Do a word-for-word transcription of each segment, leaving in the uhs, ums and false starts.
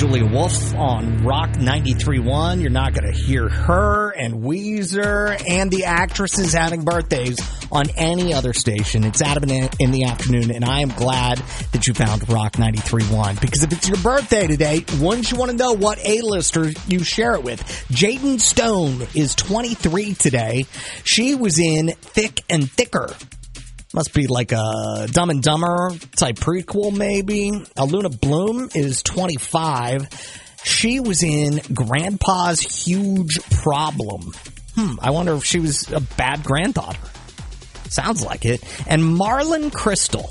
Julia Wolf on Rock ninety-three point one. You're not going to hear her and Weezer and the actresses having birthdays on any other station. It's Adam in, in the afternoon, and I am glad that you found Rock ninety-three point one, because if it's your birthday today, wouldn't you want to know what A-lister you share it with? Jaden Stone is twenty-three today. She was in Thick and Thicker. Must be like a Dumb and Dumber type prequel, maybe. Aluna Bloom is twenty-five. She was in Grandpa's Huge Problem. Hmm, I wonder if she was a bad granddaughter. Sounds like it. And Marlon Crystal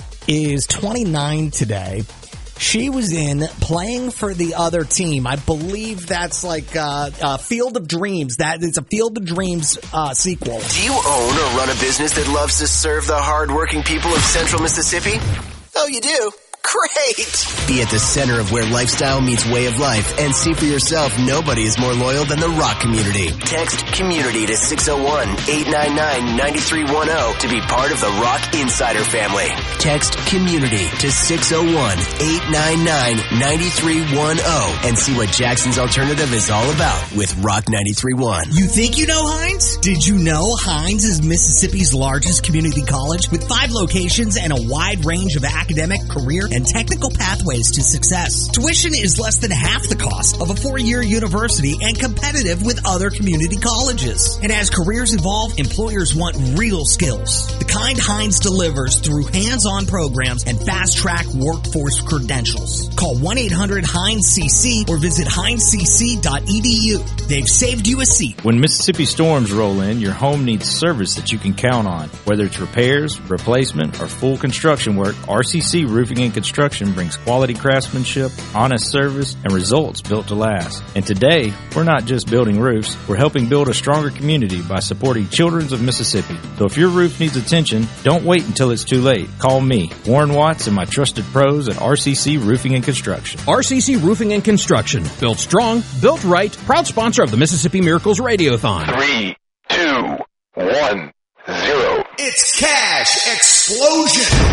is twenty-nine today. She was in Playing for the Other Team. I believe that's like uh, uh, Field of Dreams. That is a Field of Dreams uh, sequel. Do you own or run a business that loves to serve the hardworking people of Central Mississippi? Oh, you do? Great! Be at the center of where lifestyle meets way of life and see for yourself nobody is more loyal than the Rock community. Text COMMUNITY to six oh one, eight nine nine, nine three one oh to be part of the Rock Insider family. Text COMMUNITY to six oh one, eight nine nine, nine three one oh and see what Jackson's Alternative is all about with Rock ninety-three point one. You think you know Hines? Did you know Hines is Mississippi's largest community college with five locations and a wide range of academic, career, and technical pathways to success? Tuition is less than half the cost of a four-year university and competitive with other community colleges. And as careers evolve, employers want real skills, the kind Hines delivers through hands-on programs and fast-track workforce credentials. Call one eight hundred Hines C C or visit hines c c dot e d u. They've saved you a seat. When Mississippi storms roll in, your home needs service that you can count on. Whether it's repairs, replacement, or full construction work, R C C Roofing and Construction brings quality craftsmanship, honest service, and results built to last. And today, we're not just building roofs, we're helping build a stronger community by supporting Children's of Mississippi. So if your roof needs attention, don't wait until it's too late. Call me, Warren Watts, and my trusted pros at R C C Roofing and Construction. R C C Roofing and Construction. Built strong, built right. Proud sponsor of the Mississippi Miracles Radiothon. Three, two, one, zero. It's Cash Explosion!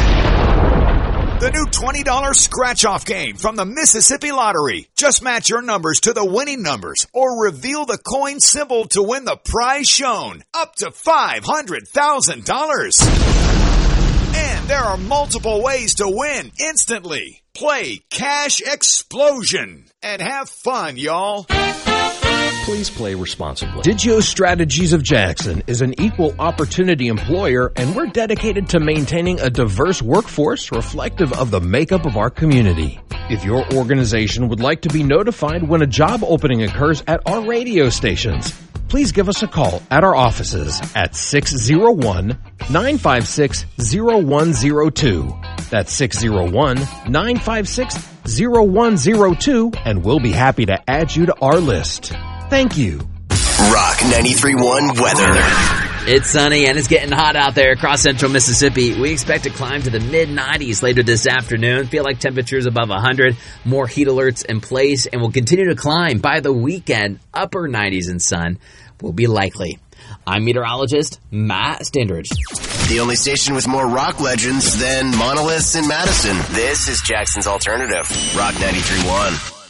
The new twenty dollars scratch-off game from the Mississippi Lottery. Just match your numbers to the winning numbers or reveal the coin symbol to win the prize shown, up to five hundred thousand dollars. And there are multiple ways to win instantly. Play Cash Explosion and have fun, y'all. Please play responsibly. Digio Strategies of Jackson is an equal opportunity employer, and we're dedicated to maintaining a diverse workforce reflective of the makeup of our community. If your organization would like to be notified when a job opening occurs at our radio stations, please give us a call at our offices at six oh one, nine five six, oh one oh two. That's six oh one, nine five six, oh one oh two, and we'll be happy to add you to our list. Thank you. Rock ninety-three point one weather. It's sunny and it's getting hot out there across central Mississippi. We expect to climb to the mid nineties later this afternoon. Feel like temperatures above one hundred. More heat alerts in place, and we'll continue to climb by the weekend. Upper nineties and sun will be likely. I'm meteorologist Matt Standridge. The only station with more rock legends than monoliths in Madison. This is Jackson's Alternative. Rock ninety-three point one.